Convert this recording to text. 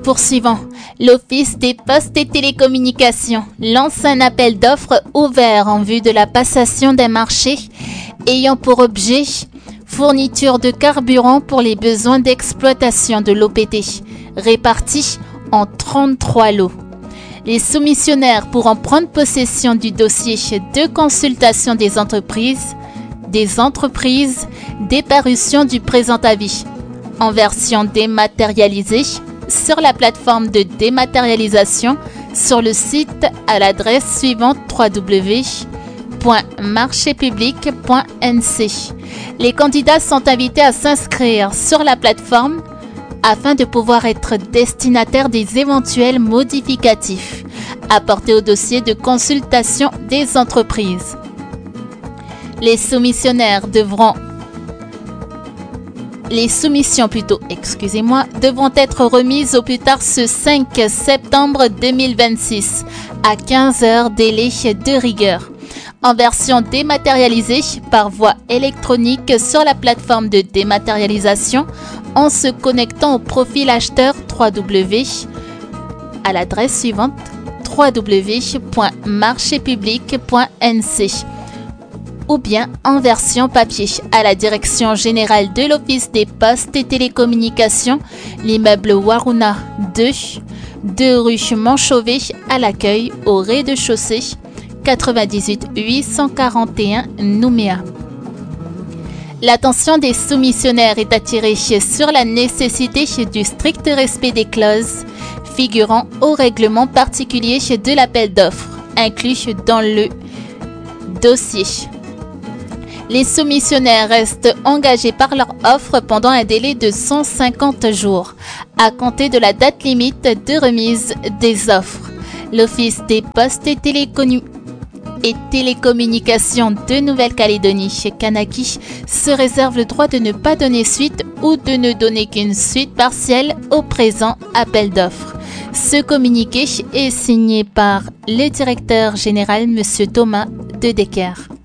Poursuivons. L'Office des postes et télécommunications lance un appel d'offres ouvert en vue de la passation d'un marché ayant pour objet fourniture de carburant pour les besoins d'exploitation de l'OPT, répartis en 33 lots. Les soumissionnaires pourront prendre possession du dossier de consultation des entreprises, des parutions du présent avis, en version dématérialisée, sur la plateforme de dématérialisation sur le site à l'adresse suivante www.marchepublic.nc. Les candidats sont invités à s'inscrire sur la plateforme afin de pouvoir être destinataires des éventuels modificatifs apportés au dossier de consultation des entreprises. Les soumissions devront être remises au plus tard ce 5 septembre 2026 à 15 heures délai de rigueur, en version dématérialisée par voie électronique sur la plateforme de dématérialisation en se connectant au profil acheteur à l'adresse suivante www.marchepublic.nc ou bien en version papier à la Direction générale de l'Office des postes et télécommunications, l'immeuble Waruna 2 rue Montchauvet à l'accueil au rez-de-chaussée 98 841 Nouméa. L'attention des soumissionnaires est attirée sur la nécessité du strict respect des clauses figurant au règlement particulier de l'appel d'offres inclus dans le dossier. Les soumissionnaires restent engagés par leur offre pendant un délai de 150 jours, à compter de la date limite de remise des offres. L'Office des postes et télécommunications de Nouvelle-Calédonie, Kanaki, se réserve le droit de ne pas donner suite ou de ne donner qu'une suite partielle au présent appel d'offres. Ce communiqué est signé par le directeur général, M. Thomas de Decker.